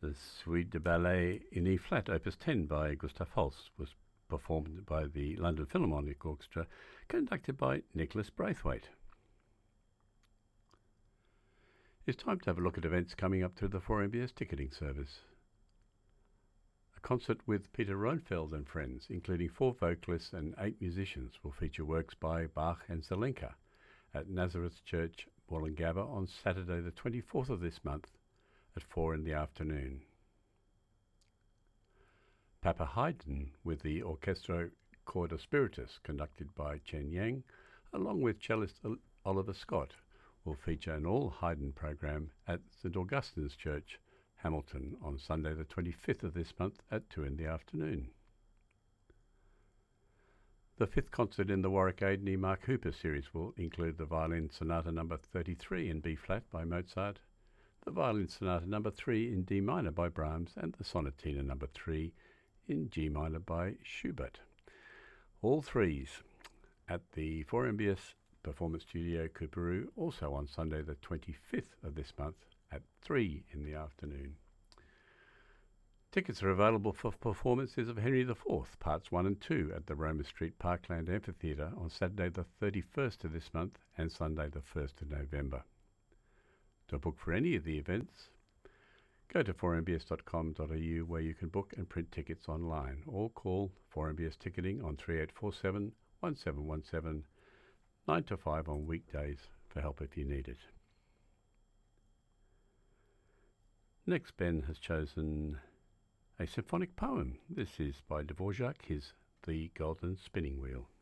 The Suite de Ballet in E-flat, Opus 10 by Gustav Holst, was performed by the London Philharmonic Orchestra, conducted by Nicholas Braithwaite. It's time to have a look at events coming up through the 4MBS ticketing service. A concert with Peter Roenfeld and friends, including 4 vocalists and 8 musicians, will feature works by Bach and Zelenka at Nazareth Church, Wollongabba on Saturday the 24th of this month at 4 in the afternoon. Papa Haydn with the Orchestro Corda Spiritus, conducted by Chen Yang, along with cellist Oliver Scott, will feature an all-Haydn program at St Augustine's Church, Hamilton, on Sunday the 25th of this month at 2 in the afternoon. The 5th concert in the Warwick Aidney Mark Hooper series will include the Violin Sonata No. 33 in B-flat by Mozart, the Violin Sonata No. 3 in D minor by Brahms, and the Sonatina No. 3 in G minor by Schubert. All threes at the 4MBS Performance Studio, Coorparoo, also on Sunday the 25th of this month at 3 in the afternoon. Tickets are available for performances of Henry IV, Parts 1 and 2 at the Roma Street Parkland Amphitheatre on Saturday the 31st of this month and Sunday the 1st of November. To book for any of the events, go to 4mbs.com.au where you can book and print tickets online, or call 4MBS Ticketing on 3847 1717 9 to 5 on weekdays for help if you need it. Next, Ben has chosen a symphonic poem. This is by Dvorak, his The Golden Spinning Wheel.